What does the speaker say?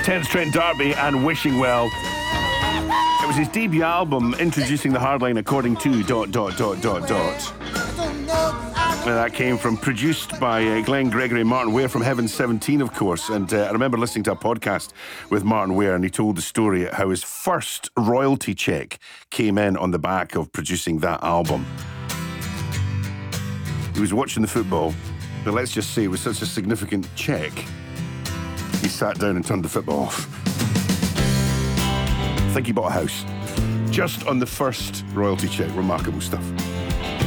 Tense Trent D'Arby and Wishing Well. It was his debut album, introducing the hardline according to ... And that came from, produced by Glenn Gregory and Martin Ware from Heaven 17, of course. And I remember listening to a podcast with Martin Ware, and he told the story how his first royalty check came in on the back of producing that album. He was watching the football, but let's just say it was such a significant check, he sat down and turned the football off. I think he bought a house just on the first royalty check. Remarkable stuff.